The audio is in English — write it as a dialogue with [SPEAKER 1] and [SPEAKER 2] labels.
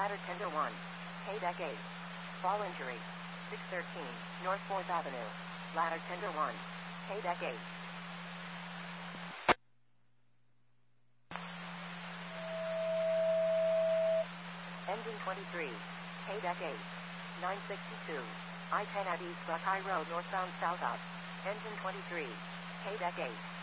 [SPEAKER 1] Ladder tender 1. K-Deck 8. Fall injury. 613, North 4th Avenue. Ladder tender 1. K-Deck 8. Engine 23. K-Deck 8. 962. I-10 at East Buckeye Road northbound south up. Engine 23. K-Deck 8.